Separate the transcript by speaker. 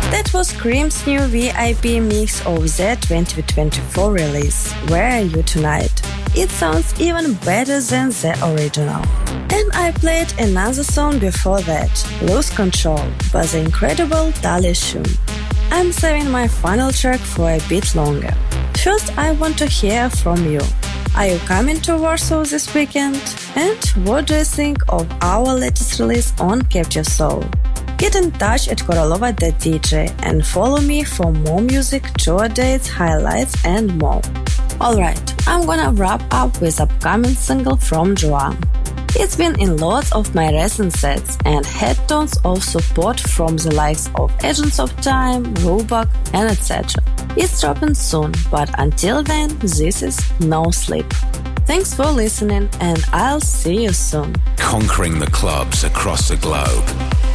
Speaker 1: That was Cream's new VIP mix of the 2024 release, Where Are You Tonight? It sounds even better than the original. And I played another song before that, Lose Control, by the incredible Dali Shun. I'm saving my final track for a bit longer. First, I want to hear from you. Are you coming to Warsaw this weekend? And what do you think of our latest release on Capture Soul? Get in touch at korolova.dj and follow me for more music, tour dates, highlights and more. Alright, I'm gonna wrap up with upcoming single from Joanne. It's been in lots of my recent sets and had tons of support from the likes of Agents of Time, Rubak and etc. It's dropping soon, but until then, this is No Sleep. Thanks for listening and I'll see you soon.
Speaker 2: Conquering the clubs across the globe.